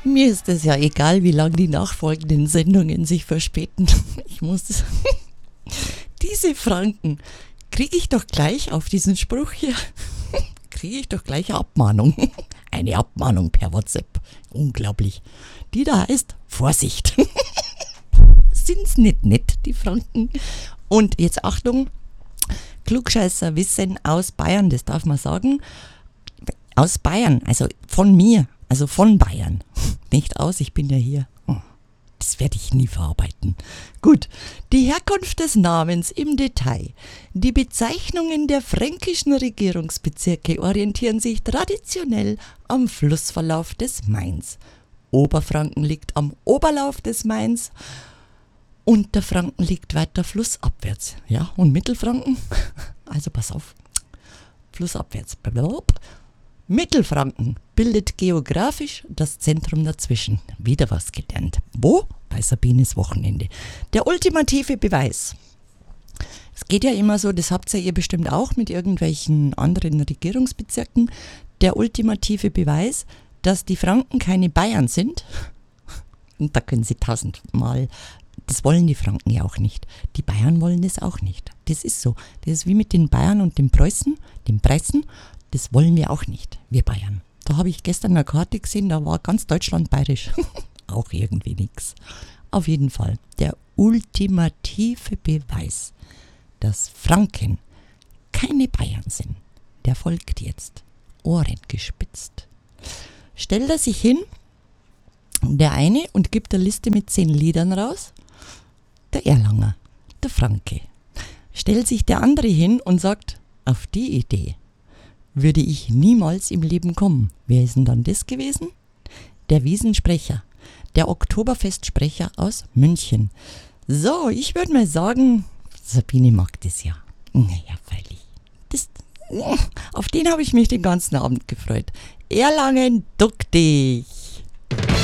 Mir ist es ja egal, wie lange die nachfolgenden Sendungen sich verspäten. Ich muss diese Franken kriege ich doch gleich auf diesen Spruch hier. Kriege ich doch gleich eine Abmahnung. Eine Abmahnung per WhatsApp. Unglaublich. Die da heißt Vorsicht. Sind's nicht nett, die Franken? Und jetzt Achtung, Klugscheißer wissen aus Bayern, das darf man sagen. Aus Bayern, also von mir, also von Bayern. Nicht aus, ich bin ja hier. Das werde ich nie verarbeiten. Gut, die Herkunft des Namens im Detail. Die Bezeichnungen der fränkischen Regierungsbezirke orientieren sich traditionell am Flussverlauf des Mains. Oberfranken liegt am Oberlauf des Mains. Unterfranken liegt weiter flussabwärts. Ja, und Mittelfranken? Also pass auf. Flussabwärts. Mittelfranken bildet geografisch das Zentrum dazwischen. Wieder was gelernt. Wo? Bei Sabines Wochenende. Der ultimative Beweis. Es geht ja immer so, das habt ihr bestimmt auch mit irgendwelchen anderen Regierungsbezirken. Der ultimative Beweis, dass die Franken keine Bayern sind. Und da können sie tausendmal. Das wollen die Franken ja auch nicht. Die Bayern wollen das auch nicht. Das ist so. Das ist wie mit den Bayern und den Preußen. Das wollen wir auch nicht, wir Bayern. Da habe ich gestern eine Karte gesehen, da war ganz Deutschland bayerisch. Auch irgendwie nix. Auf jeden Fall, der ultimative Beweis, dass Franken keine Bayern sind, der folgt jetzt. Ohren gespitzt. Stellt er sich hin, der eine, und gibt eine Liste mit 10 Liedern raus, der Erlanger, der Franke. Stellt sich der andere hin und sagt, auf die Idee würde ich niemals im Leben kommen. Wer ist denn dann das gewesen? Der Wiesensprecher, der Oktoberfestsprecher aus München. So, ich würde mal sagen, Sabine mag das ja. Naja, freilich. Auf den habe ich mich den ganzen Abend gefreut. Erlangen, duck dich!